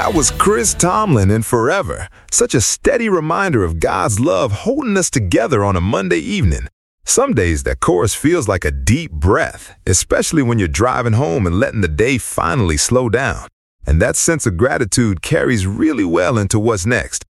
That was Chris Tomlin in Forever, such a steady reminder of God's love holding us together on a Monday evening. Some days that chorus feels like a deep breath, especially when you're driving home and letting the day finally slow down. And that sense of gratitude carries really well into what's next.